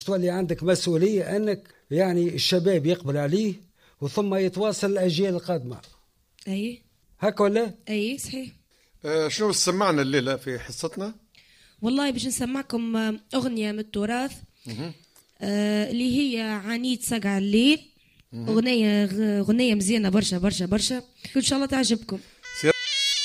تولي عندك مسؤولية أنك يعني الشباب يقبل عليه وثم يتواصل الأجيال القادمة. أي هكا ولا؟ أي صحيح. شنو سمعنا الليلة في حصتنا؟ والله باش نسمعكم أغنية من التراث اللي هي عنيد صقع الليل. أغنية مزيانة برشا برشا برشا، إن شاء الله تعجبكم.